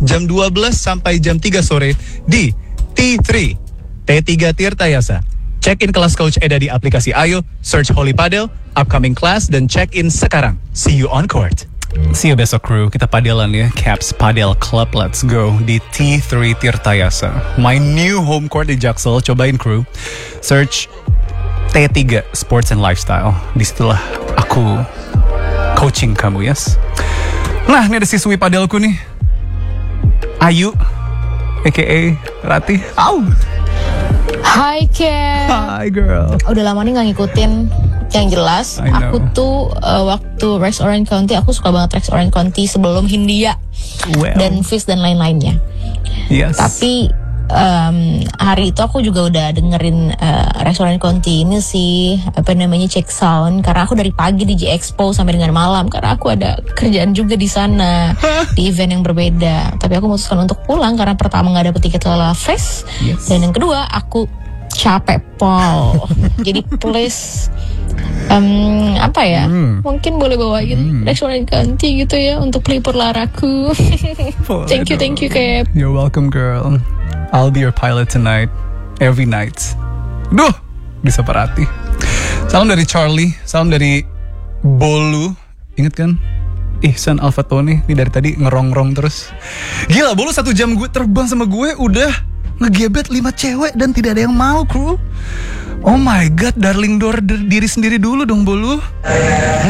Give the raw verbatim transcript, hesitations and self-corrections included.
jam dua belas sampai jam tiga sore di T tiga T tiga Tirtayasa. Check-in kelas Coach Eda di aplikasi Ayo, search Holy Padel, upcoming class, dan check-in sekarang. See you on court. See you besok, crew. Kita padelan ya. Caps Padel Club, let's go. Di T tiga Tirtayasa. My new home court di Jaksel. Cobain, crew. Search T tiga Sports and Lifestyle. Disitulah aku coaching kamu, yes. Nah, ini ada siswi padelku nih, Ayu, A K A Ratih. Au. Hai Ken. Hi girl. Udah lama nih gak ngikutin. Yang jelas I know. aku tuh uh, waktu Rex Orange County, aku suka banget Rex Orange County sebelum Hindia Well. dan Fizz dan lain-lainnya. Yes. Tapi um, hari itu aku juga udah dengerin uh, Rex Orange County ini sih, apa namanya, Check Sound, karena aku dari pagi di J Expo sampai dengan malam karena aku ada kerjaan juga di sana di event yang berbeda. Tapi aku memutuskan untuk pulang karena pertama nggak dapet tiket Lala Fest, Yes. dan yang kedua aku capek pol. Jadi please, um, apa ya, Hmm. mungkin boleh bawain Hmm. Rex Orange County gitu ya untuk pelipur laraku. Thank you, thank you Cap. You're welcome, girl. I'll be your pilot tonight, every night. Duh, bisa perhati. Salam dari Charlie, salam dari Bolu. Ingat kan? Ihsan Alfatoni, ini dari tadi ngerong-rong terus. Gila, Bolu satu jam gue terbang sama gue udah ngegebet lima cewek dan tidak ada yang mau, kru. Oh my god, darling door diri sendiri dulu dong, Bolu.